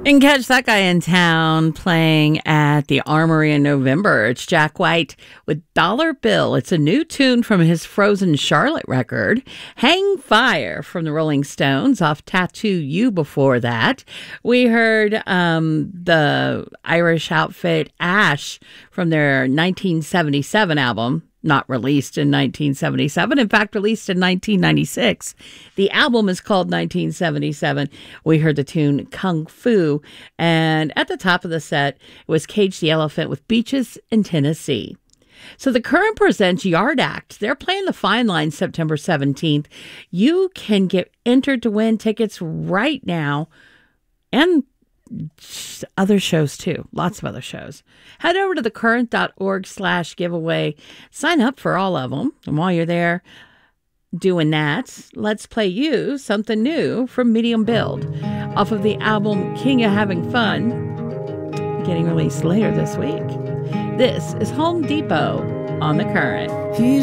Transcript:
can catch that guy in town playing at the Armory in November. It's Jack White with Dollar Bill. It's a new tune from his Frozen Charlotte record. Hang Fire from the Rolling Stones off Tattoo You before that. We heard the Irish outfit Ash from their 1977 album. Not released in 1977, in fact, released in 1996. The album is called 1977. We heard the tune Kung Fu. And at the top of the set was Cage the Elephant with Beaches in Tennessee. So the Current presents Yard Act. They're playing the Fine Line September 17th. You can get entered to win tickets right now and other shows too. Lots of other shows. Head over to thecurrent.org/giveaway. Sign up for all of them. And while you're there doing that, let's play you something new from Medium Build off of the album King of Having Fun, getting released later this week. This is Home Depot on The Current.